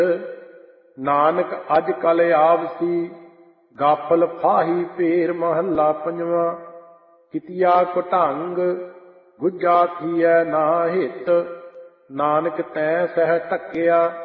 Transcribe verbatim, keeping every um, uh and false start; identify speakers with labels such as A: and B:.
A: ਨਾਨਕ ਅਜ ਕਲ ਆਵਸੀ ਗਾਫਲ ਫਾਹੀ ਪੇਰ। ਮਹੱਲਾ ਪੰਜਵਾਂ। ਕਿਤਿਆ ਕੁਟੰਗ ਗੁੱਜਾ ਥੀਐ ਨਾ ਹਿਤ, ਨਾਨਕ ਤੈ ਸਹਿ ਢੱਕਿਆ।